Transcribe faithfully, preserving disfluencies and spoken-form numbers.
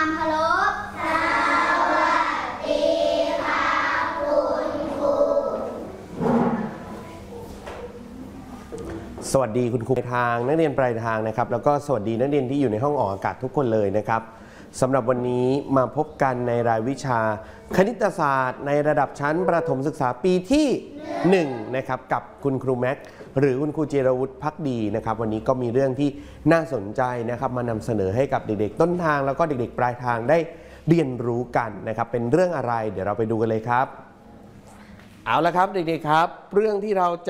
ความเคารพสวัสดีค่ะคุณครูสวัสดีคุณครูปลายทางนักเรียนปลายทางนะครับแล้วก็สวัสดีนักเรียนที่อยู่ในห้องออกอากาศทุกคนเลยนะครับสำหรับวันนี้มาพบกันในรายวิชาคณิตศาสตร์ในระดับชั้นประถมศึกษาปีที่หนึ่งนะครับกับคุณครูแม็กหรือคุณครูเจรวุฒิภักดีนะครับวันนี้ก็มีเรื่องที่น่าสนใจนะครับมานำเสนอให้กับเด็กๆต้นทางแล้วก็เด็กๆปลายทางได้เรียนรู้กันนะครับเป็นเรื่องอะไรเดี๋ยวเราไปดูกันเลยครับเอาละครับเด็กๆครับเรื่องที่เราจะ